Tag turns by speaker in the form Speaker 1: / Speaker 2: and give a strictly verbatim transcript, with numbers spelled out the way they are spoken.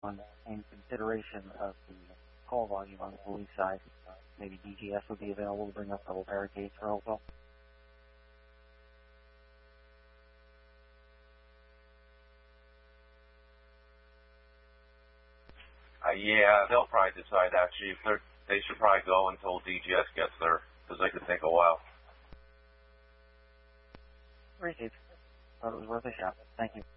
Speaker 1: on in consideration of the call volume on the police side, uh, maybe D G S would be available to bring up double barricades for Hopewell?
Speaker 2: Uh, yeah, they'll probably decide that, Chief. They're, they should probably go until D G S gets there, because they could take a while.
Speaker 1: Received. Thought it was worth a shot. Thank you.